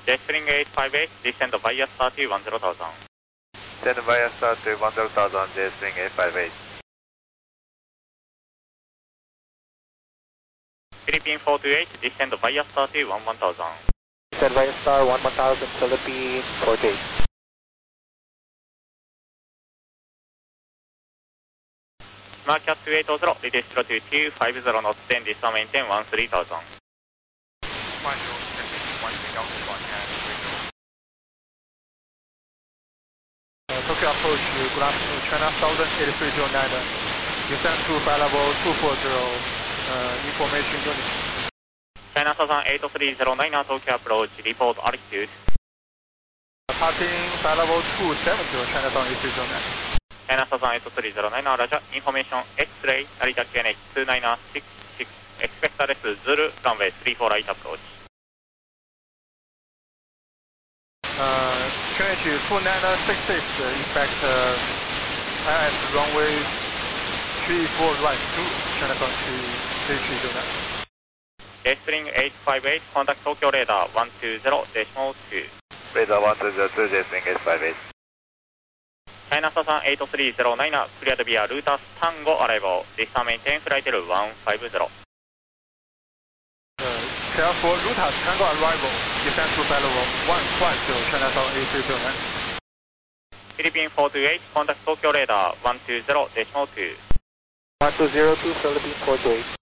Jetstream 858, descend via star to 10,000. Send via star to 10,000, Jetstream 858. Philippine 428, descend via star to 11,000. Descend via star 11,000, Philippine 428. Mark at 280, reduce 0250 knots, then descend maintain 13,000. Tokyo approach, good afternoon, China Southern 8309, descend to flight level 240, information unit. China Southern 8309, Tokyo approach, report altitude. Departing flight level 270, China Southern 8309. China Southern 8309, Roger, information X-ray, Narita KNH 2966, expect arrest Zulu, runway 34 right approach. KNH 2966, expect at runway 34 right to China Southern 8309. Jetstream 858, contact Tokyo radar 120.2. Radar 1202, Jetstream 858. China Southern 8309, cleared via Lotus Tango arrival, descend maintain flight level 150. Clear for Lotus Tango arrival, descend to flight level 150, China Southern 8309. Philippine 428, contact Tokyo radar 120.2. 1202, Philippine 428.